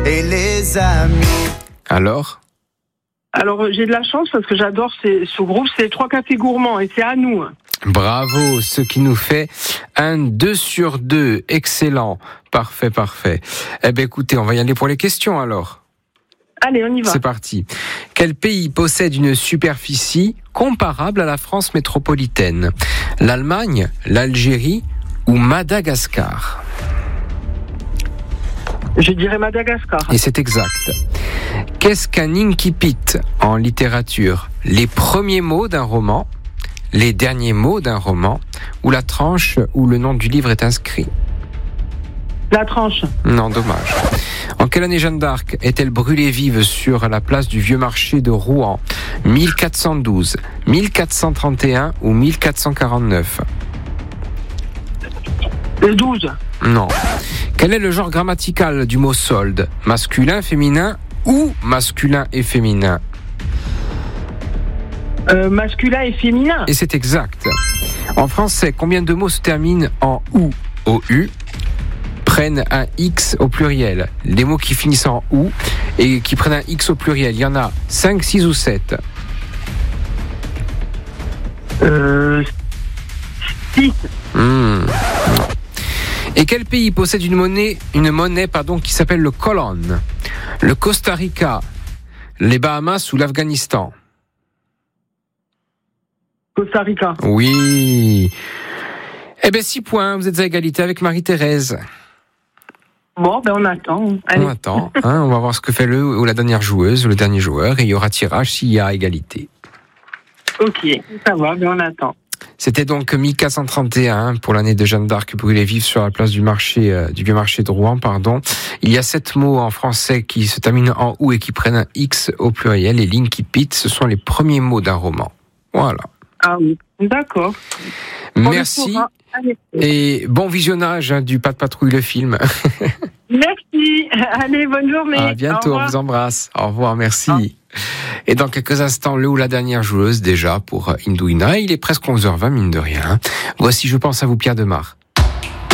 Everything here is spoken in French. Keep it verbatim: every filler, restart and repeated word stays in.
et les amis. Alors ? Alors, j'ai de la chance parce que j'adore ces, ce groupe, c'est les Trois Cafés Gourmands et c'est à nous. Bravo, ce qui nous fait un deux sur deux. Excellent. Parfait, parfait. Eh bien, écoutez, on va y aller pour les questions alors. Allez, on y va. C'est parti. Quel pays possède une superficie comparable à la France métropolitaine ? L'Allemagne, l'Algérie ou Madagascar ? Je dirais Madagascar. Et c'est exact. Qu'est-ce qu'un incipit en littérature ? Les premiers mots d'un roman, les derniers mots d'un roman ou la tranche où le nom du livre est inscrit ? La tranche. Non, dommage. En quelle année Jeanne d'Arc est-elle brûlée vive sur la place du Vieux Marché de Rouen ? mille quatre cent douze, mille quatre cent trente et un ou mille quatre cent quarante-neuf ? Le douze. Non. Quel est le genre grammatical du mot solde ? Masculin, féminin ou masculin et féminin ? Euh, masculin et féminin. Et c'est exact. En français, combien de mots se terminent en ou, O U, prennent un X au pluriel ? Les mots qui finissent en ou et qui prennent un X au pluriel, il y en a cinq, six ou sept ? Euh, six. Mmh. Et quel pays possède une monnaie, une monnaie pardon, qui s'appelle le colon ? Le Costa Rica, les Bahamas ou l'Afghanistan ? Costa Rica. Oui. Eh bien, six points, vous êtes à égalité avec Marie-Thérèse. Bon, ben on attend. Allez. On attend, hein, on va voir ce que fait le ou la dernière joueuse ou le dernier joueur et il y aura tirage s'il y a égalité. Ok, ça va, ben on attend. C'était donc mille quatre cent trente et un pour l'année de Jeanne d'Arc brûlée vive sur la place du marché euh, du vieux marché de Rouen, pardon. Il y a sept mots en français qui se terminent en ou et qui prennent un X au pluriel. Les l'incipit, ce sont les premiers mots d'un roman. Voilà. Ah oui, d'accord. Merci et bon visionnage hein, du Pas de Patrouille le film. Merci. Allez, bonne journée. À bientôt, on vous embrasse. Au revoir, merci. Ah. Et dans quelques instants, le ou la dernière joueuse déjà pour Indouina. Il est presque onze heures vingt, mine de rien. Voici Je pense à vous, Pierre Demar.